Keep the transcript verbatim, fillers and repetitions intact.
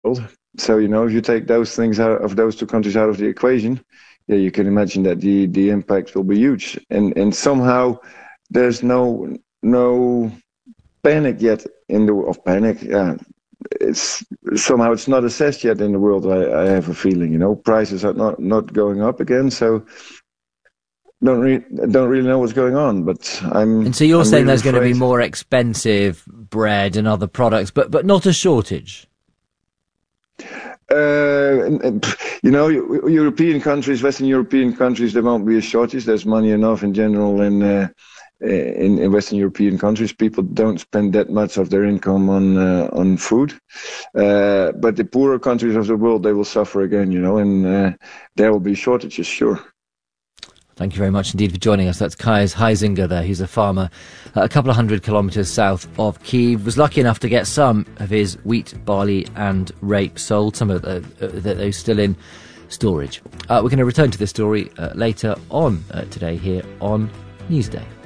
world. So, you know, if you take those things out of those two countries out of the equation, yeah, you can imagine that the, the impact will be huge. And and somehow there's no no panic yet in the of panic. Yeah, it's somehow it's not assessed yet in the world. I, I have a feeling, you know, prices are not, not going up again. So don't re- don't really know what's going on. But I'm. And so you're I'm saying really there's going to be afraid. more expensive bread and other products, but but not a shortage. Uh, and, and, you know, European countries, Western European countries, there won't be a shortage. There's money enough in general in, uh, in in Western European countries. People don't spend that much of their income on uh, on food. Uh, but the poorer countries of the world, they will suffer again, you know, and uh, there will be shortages, sure. Thank you very much indeed for joining us. That's Kais Huizinga there. He's a farmer uh, a couple of hundred kilometres south of Kyiv. Was lucky enough to get some of his wheat, barley and rape sold, some of the, uh, those still in storage. Uh, we're going to return to this story uh, later on uh, today here on Newsday.